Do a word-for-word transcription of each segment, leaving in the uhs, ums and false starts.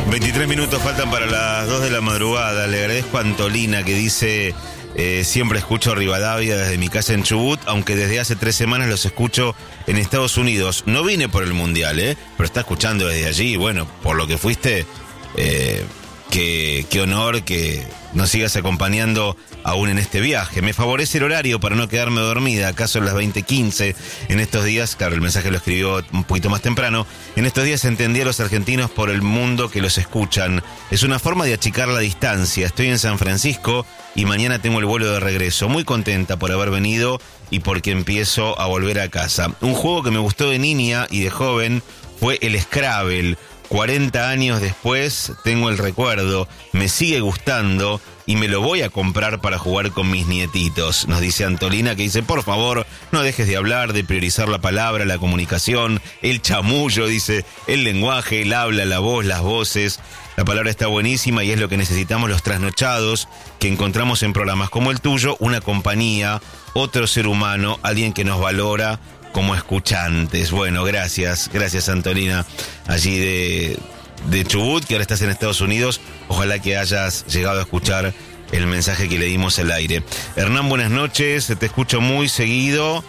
veintitrés minutos faltan para las dos de la madrugada. Le agradezco a Antolina que dice: eh, siempre escucho Rivadavia desde mi casa en Chubut, aunque desde hace tres semanas los escucho en Estados Unidos. No vine por el Mundial, ¿eh? Pero está escuchando desde allí. Bueno, por lo que fuiste, eh, qué, qué honor que nos sigas acompañando aún en este viaje. Me favorece el horario para no quedarme dormida. ¿Acaso en las veinte quince? En estos días, claro, el mensaje lo escribió un poquito más temprano. En estos días entendí a los argentinos por el mundo que los escuchan. Es una forma de achicar la distancia. Estoy en San Francisco y mañana tengo el vuelo de regreso. Muy contenta por haber venido y porque empiezo a volver a casa. Un juego que me gustó de niña y de joven fue el Scrabble. cuarenta años después tengo el recuerdo, me sigue gustando y me lo voy a comprar para jugar con mis nietitos. Nos dice Antolina, que dice: por favor, no dejes de hablar, de priorizar la palabra, la comunicación, el chamullo, dice, el lenguaje, el habla, la voz, las voces. La palabra está buenísima y es lo que necesitamos los trasnochados, que encontramos en programas como el tuyo, una compañía, otro ser humano, alguien que nos valora como escuchantes. Bueno, gracias, gracias Antolina, allí de, de Chubut, que ahora estás en Estados Unidos. Ojalá que hayas llegado a escuchar el mensaje que le dimos al aire. Hernán, buenas noches, te escucho muy seguido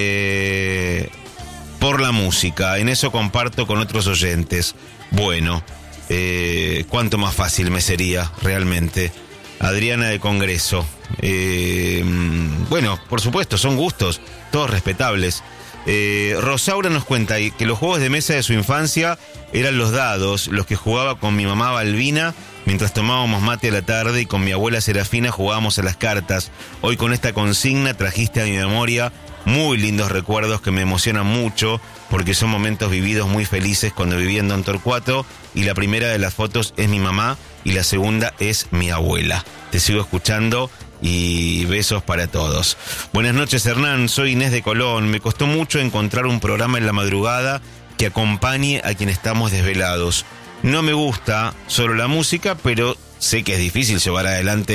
eh, por la música, en eso comparto con otros oyentes. Bueno, eh, cuánto más fácil me sería realmente. Adriana de Congreso, eh, bueno, por supuesto, son gustos, todos respetables. Eh, Rosaura nos cuenta que los juegos de mesa de su infancia eran los dados, los que jugaba con mi mamá Balbina mientras tomábamos mate a la tarde, y con mi abuela Serafina jugábamos a las cartas. Hoy con esta consigna trajiste a mi memoria muy lindos recuerdos que me emocionan mucho, porque son momentos vividos muy felices cuando vivía en Don Torcuato, y la primera de las fotos es mi mamá y la segunda es mi abuela. Te sigo escuchando y besos para todos. Buenas noches, Hernán, soy Inés de Colón. Me costó mucho encontrar un programa en la madrugada que acompañe a quien estamos desvelados. No me gusta solo la música, pero sé que es difícil llevar adelante